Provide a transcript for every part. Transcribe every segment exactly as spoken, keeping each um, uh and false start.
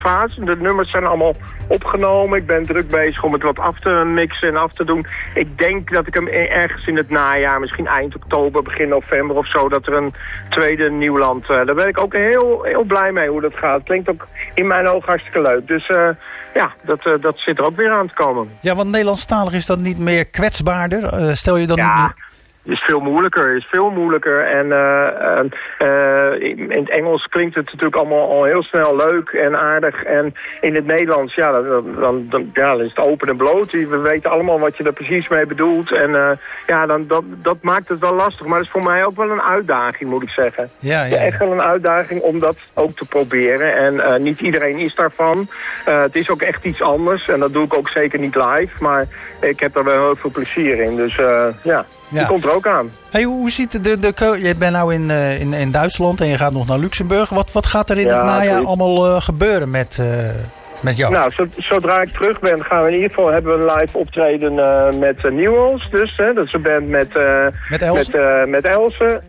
fase. De nummers zijn allemaal opgenomen. Ik ben druk bezig om het wat af te mixen en af te doen. Ik denk dat ik hem ergens in het najaar, misschien eind oktober, begin november of zo, dat er een tweede Nieuwland... Uh, daar ben ik ook heel, heel blij mee hoe dat gaat. Klinkt ook in mijn ogen hartstikke leuk. Dus uh, ja, dat, uh, dat zit er ook weer aan te komen. Ja, want Nederlandstalig is dat niet meer kwetsbaarder? Uh, stel je dan ja. niet meer... Is veel moeilijker, is veel moeilijker. En uh, uh, in het Engels klinkt het natuurlijk allemaal al heel snel leuk en aardig. En in het Nederlands, ja, dan, dan, dan, ja, dan is het open en bloot. We weten allemaal wat je er precies mee bedoelt. En uh, ja, dan, dat, dat maakt het wel lastig. Maar dat is voor mij ook wel een uitdaging, moet ik zeggen. Ja, ja, ja, echt wel een uitdaging om dat ook te proberen. En uh, niet iedereen is daarvan. Uh, het is ook echt iets anders. En dat doe ik ook zeker niet live. Maar ik heb er wel heel veel plezier in. Dus uh, ja... Ja. Die komt er ook aan. Hey, hoe ziet de, de, de... Je bent nou in, uh, in, in Duitsland en je gaat nog naar Luxemburg. Wat, wat gaat er in ja, het najaar sorry. allemaal uh, gebeuren met, uh, met jou? Nou, zodra ik terug ben, gaan we in ieder geval hebben we een live optreden uh, met uh, Newells. Dus, hè, dat is een band met, uh, met Else. Met, uh, met Else.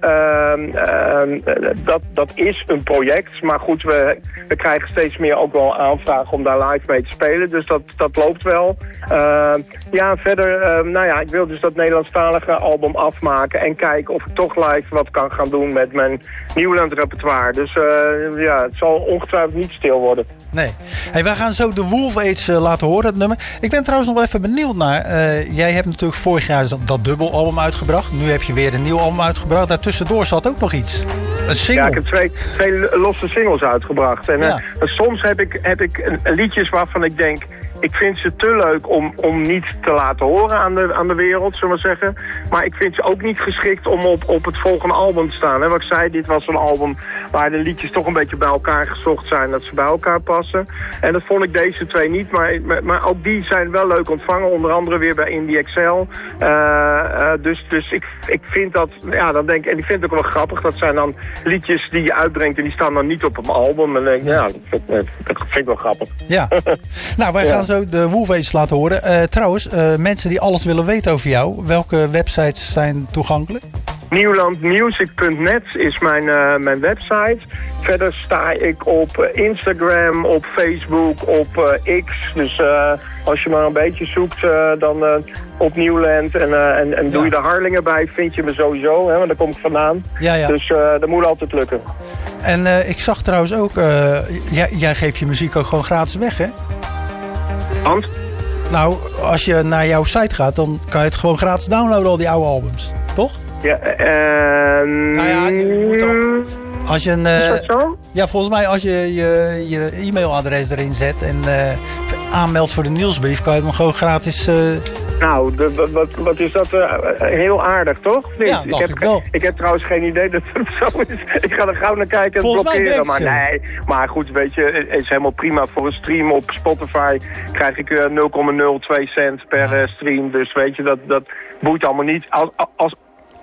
Uh, uh, dat, dat is een project. Maar goed, we, we krijgen steeds meer ook wel aanvragen om daar live mee te spelen. Dus dat, dat loopt wel. Uh, ja, verder, uh, nou ja, ik wil dus dat Nederlandstalige album afmaken en kijken of ik toch live wat kan gaan doen met mijn Nieuwland repertoire. Dus uh, ja, het zal ongetwijfeld niet stil worden. Nee. Hey, wij gaan zo de Wolf Aids uh, laten horen, het nummer. Ik ben trouwens nog wel even benieuwd naar. Uh, jij hebt natuurlijk vorig jaar dat, dat dubbelalbum uitgebracht. Nu heb je weer een nieuw album uitgebracht. Daartussendoor zat ook nog iets. Een single. Ja, ik heb twee, twee losse singles uitgebracht. En ja. uh, soms heb ik, heb ik liedjes waarvan ik denk... Ik vind ze te leuk om, om niet te laten horen aan de, aan de wereld, zullen we zeggen. Maar ik vind ze ook niet geschikt om op, op het volgende album te staan. Hè. Wat ik zei, dit was een album waar de liedjes toch een beetje bij elkaar gezocht zijn. Dat ze bij elkaar passen. En dat vond ik deze twee niet. Maar, maar, maar ook die zijn wel leuk ontvangen. Onder andere weer bij Indie X L. Uh, uh, dus dus ik, ik vind dat, ja, dan denk, en ik vind het ook wel grappig. Dat zijn dan liedjes die je uitbrengt en die staan dan niet op een album. En denk, ja, dat vind, dat vind ik wel grappig. Ja. Nou, wij gaan ja. zo de Wolf Aids laten horen. Uh, trouwens, uh, mensen die alles willen weten over jou, welke websites zijn toegankelijk? Nieuwlandmusic punt net is mijn, uh, mijn website. Verder sta ik op Instagram, op Facebook, op uh, X. Dus uh, als je maar een beetje zoekt, uh, dan uh, op Nieuwland en, uh, en, en doe ja. je de Harlingen bij, vind je me sowieso. Hè, want daar kom ik vandaan. Ja, ja. Dus uh, dat moet altijd lukken. En uh, ik zag trouwens ook, uh, jij, jij geeft je muziek ook gewoon gratis weg, hè? Want? Nou, als je naar jouw site gaat, dan kan je het gewoon gratis downloaden, al die oude albums. Toch? Ja, uh, nou ja, je moet dan, als je een, uh, is dat zo? Ja, volgens mij als je je, je e-mailadres erin zet en uh, aanmeldt voor de nieuwsbrief, kan je hem gewoon gratis... Uh... Nou, de, wat, wat is dat uh, heel aardig, toch? Nee, ja, ik, heb, ik, wel. ik heb trouwens geen idee dat het zo is. Ik ga er gauw naar kijken en volgens blokkeren. Maar nee, maar goed, weet je, het is helemaal prima. Voor een stream op Spotify krijg ik uh, nul komma nul twee cent per uh, stream. Dus weet je, dat, dat boeit allemaal niet. Als, als,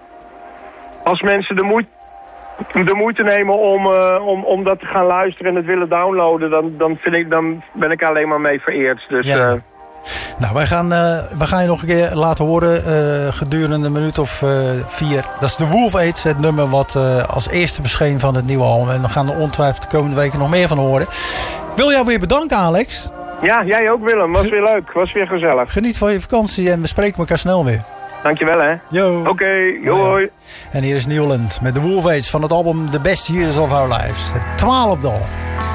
als mensen de moeite... de moeite nemen om, uh, om, om dat te gaan luisteren en het willen downloaden, dan, dan, vind ik, dan ben ik alleen maar mee vereerd. Dus, ja. uh... Nou, wij gaan, uh, wij gaan je nog een keer laten horen uh, gedurende een minuut of uh, vier. Dat is de Wolf Aids, het nummer wat uh, als eerste verscheen van het nieuwe album. En we gaan er ongetwijfeld de komende weken nog meer van horen. Ik wil jou weer bedanken, Alex. Ja, jij ook, Willem. Was weer leuk. Was weer gezellig. Geniet van je vakantie en we spreken elkaar snel weer. Dankjewel, hè. Yo. Oké, okay, hoi. En hier is Nieuwland met de Wolf Aids van het album The Best Years of Our Lives. Het twaalfde al.